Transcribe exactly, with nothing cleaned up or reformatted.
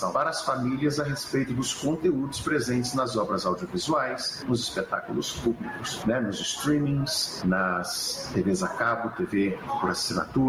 informação para as famílias a respeito dos conteúdos presentes nas obras audiovisuais, nos espetáculos públicos, né, nos streamings, nas T Vs a cabo, T V por assinatura,